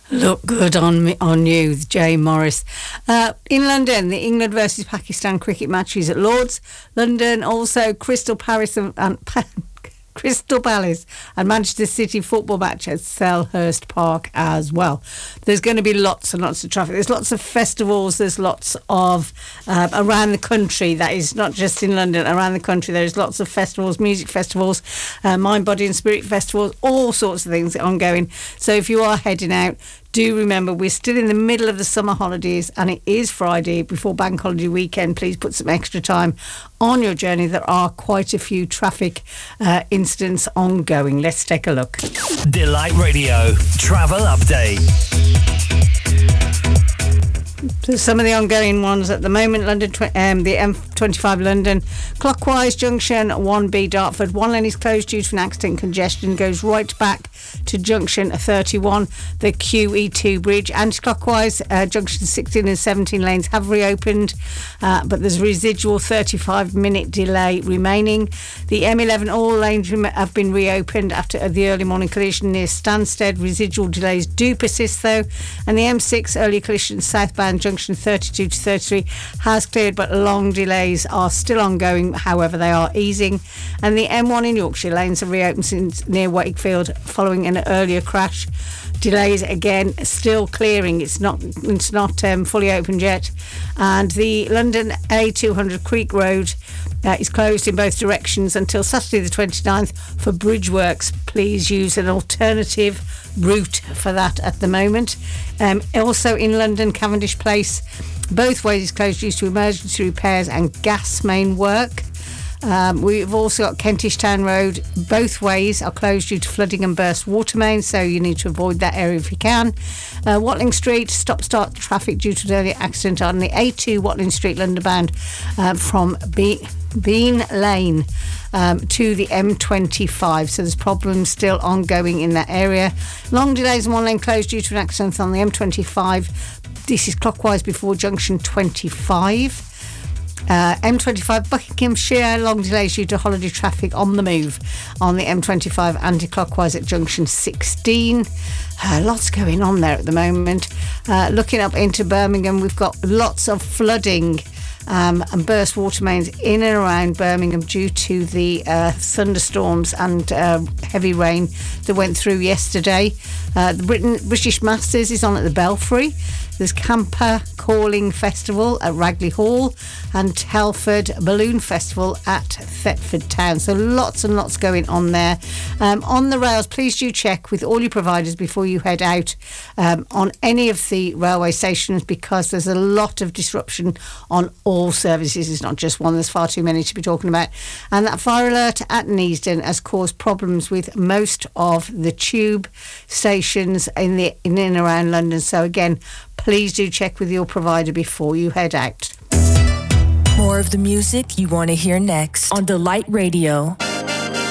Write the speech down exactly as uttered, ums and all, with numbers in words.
Look good on me, on you, Jay Morris. Uh, in London, the England versus Pakistan cricket match is at Lords. London, also Crystal Palace and, and Crystal Palace and Manchester City football match at Selhurst Park as well. There's going to be lots and lots of traffic. There's lots of festivals. There's lots of uh, around the country. That is not just in London. Around the country, there's lots of festivals, music festivals, uh, mind, body, and spirit festivals. All sorts of things ongoing. So if you are heading out, do remember we're still in the middle of the summer holidays and it is Friday before Bank Holiday weekend. Please put some extra time on your journey. There are quite a few traffic uh, incidents ongoing. Let's take a look. Delight Radio Travel Update. So some of the ongoing ones at the moment, London, um, the M twenty-five London, clockwise junction one B Dartford, one lane is closed due to an accident. Congestion goes right back to junction thirty-one, the Q E two bridge. Anti-clockwise, uh, junction sixteen and seventeen lanes have reopened, uh, but there's a residual thirty-five minute delay remaining. The M eleven, all lanes rem- have been reopened after the early morning collision near Stansted. Residual delays do persist though, and the M six early collision southbound junction thirty-two to thirty-three has cleared, but long delays are still ongoing. However, they are easing. And the M one in Yorkshire, lanes have reopened since near Wakefield following an earlier crash. Delays again still clearing. It's not it's not um, fully opened yet. And the London A two hundred Creek Road uh, is closed in both directions until Saturday the twenty-ninth for bridge works. Please use an alternative route for that at the moment. Um, also in London, Cavendish Place, both ways is closed due to emergency repairs and gas main work. Um, we've also got Kentish Town Road, both ways are closed due to flooding and burst water mains, so you need to avoid that area if you can. uh, Watling Street, stop start traffic due to an earlier accident on the A two Watling Street London bound uh, from B- Bean Lane um, to the M twenty-five, so there's problems still ongoing in that area. Long delays and one lane closed due to an accident on the M twenty-five. This is clockwise before junction twenty-five. Uh, M twenty-five Buckinghamshire, long delays due to holiday traffic on the move on the M twenty-five anti-clockwise at junction sixteen. Uh, lots going on there at the moment. Uh, looking up into Birmingham, we've got lots of flooding um, and burst water mains in and around Birmingham due to the uh, thunderstorms and uh, heavy rain that went through yesterday. Uh, the Britain, British Masters is on at the Belfry. There's Camper Calling Festival at Ragley Hall and Telford Balloon Festival at Thetford Town. So lots and lots going on there. Um, on the rails, please do check with all your providers before you head out um, on any of the railway stations, because there's a lot of disruption on all services. It's not just one. There's far too many to be talking about. And that fire alert at Neasden has caused problems with most of the tube stations in the in and around London. So again, please do check with your provider before you head out. More of the music you want to hear next on Delight Radio.